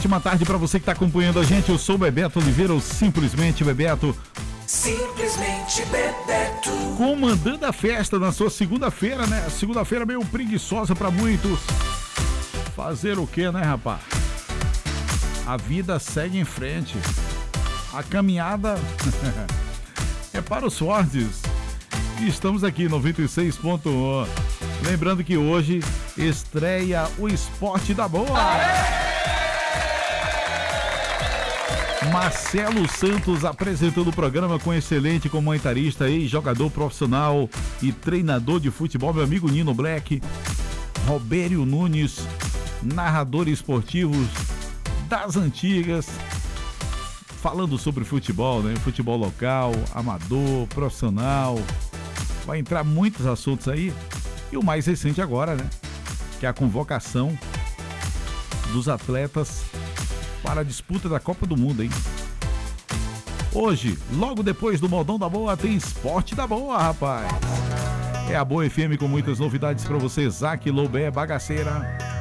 Ótima tarde para você que está acompanhando a gente. Eu sou o Bebeto Oliveira, ou simplesmente Bebeto. Simplesmente Bebeto. Comandando a festa na sua segunda-feira, né? Segunda-feira meio preguiçosa para muitos. Fazer o que, né, rapaz? A vida segue em frente. A caminhada é para os fortes. E estamos aqui, 96.1. Lembrando que hoje estreia o Esporte da Boa. Marcelo Santos apresentando o programa com excelente comentarista e jogador profissional e treinador de futebol, meu amigo Nino Black. Robério Nunes, narrador esportivo das antigas, falando sobre futebol, né? Futebol local, amador, profissional. Vai entrar muitos assuntos aí. E o mais recente agora, né? Que é a convocação dos atletas para a disputa da Copa do Mundo, hein? Hoje, logo depois do Modão da Boa, tem Esporte da Boa, rapaz. É a Boa FM com muitas novidades para você. Zac Loubé, Bagaceira.